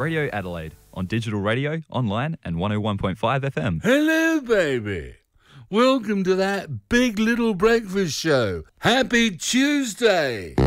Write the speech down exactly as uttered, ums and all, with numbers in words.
Radio Adelaide, on digital radio, online and one oh one point five F M. Hello, baby. Welcome to that Big Little Breakfast Show. Happy Tuesday.